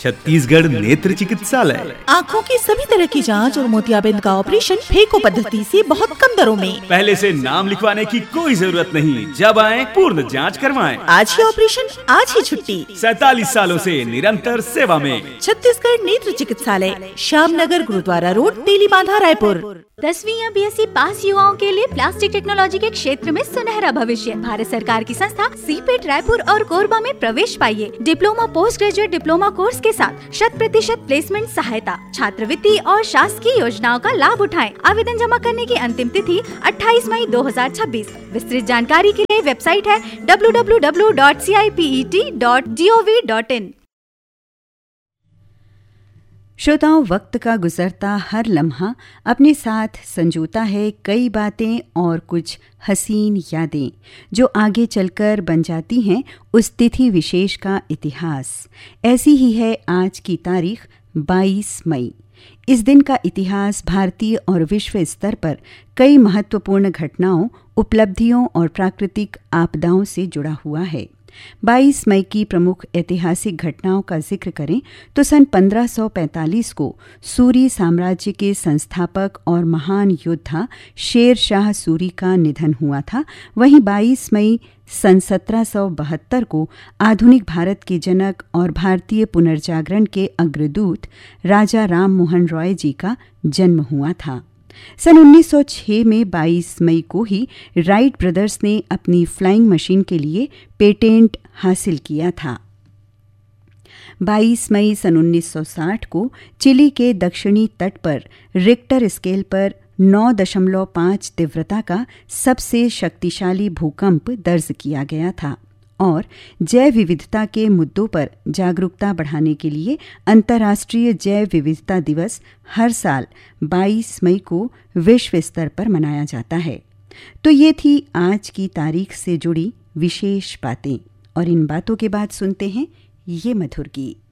छत्तीसगढ़ नेत्र चिकित्सालय। आँखों की सभी तरह की जांच और मोतियाबिंद का ऑपरेशन फेको पद्धति से बहुत कम दरों में। पहले से नाम लिखवाने की कोई जरूरत नहीं, जब आए पूर्ण जांच करवाएं। आज ही ऑपरेशन, आज ही छुट्टी। 47 सालों से निरंतर सेवा में छत्तीसगढ़ नेत्र चिकित्सालय, श्यामनगर, गुरुद्वारा रोड, तेलीबांधा, रायपुर। 10वीं या BSc पास युवाओं के लिए प्लास्टिक टेक्नोलॉजी के क्षेत्र में सुनहरा भविष्य। भारत सरकार की संस्था सीपेट रायपुर और कोरबा में प्रवेश पाइए। Diploma, post graduate diploma course के साथ 100% प्लेसमेंट सहायता, छात्रवृत्ति और शासकीय योजनाओं का लाभ उठाएं। आवेदन जमा करने की अंतिम तिथि 28 मई 2026। विस्तृत जानकारी के लिए वेबसाइट है www.cipet.gov.in। श्रोताओं, वक्त का गुजरता हर लम्हा अपने साथ संजोता है कई बातें और कुछ हसीन यादें, जो आगे चलकर बन जाती हैं उस तिथि विशेष का इतिहास। ऐसी ही है आज की तारीख 22 मई। इस दिन का इतिहास भारतीय और विश्व स्तर पर कई महत्वपूर्ण घटनाओं, उपलब्धियों और प्राकृतिक आपदाओं से जुड़ा हुआ है। 22 मई की प्रमुख ऐतिहासिक घटनाओं का जिक्र करें तो सन 1545 को सूरी साम्राज्य के संस्थापक और महान योद्धा शेर शाह सूरी का निधन हुआ था। वहीं 22 मई सन 1772 को आधुनिक भारत के जनक और भारतीय पुनर्जागरण के अग्रदूत राजा राम मोहन रॉय जी का जन्म हुआ था। सन 1906 में 22 मई को ही राइट ब्रदर्स ने अपनी फ्लाइंग मशीन के लिए पेटेंट हासिल किया था। 22 मई सन 1960 को चिली के दक्षिणी तट पर रिक्टर स्केल पर 9.5 तीव्रता का सबसे शक्तिशाली भूकंप दर्ज किया गया था और जैव विविधता के मुद्दों पर जागरूकता बढ़ाने के लिए अंतर्राष्ट्रीय जैव विविधता दिवस हर साल 22 मई को विश्व स्तर पर मनाया जाता है। तो ये थी आज की तारीख से जुड़ी विशेष बातें, और इन बातों के बाद सुनते हैं ये मधुर गीत।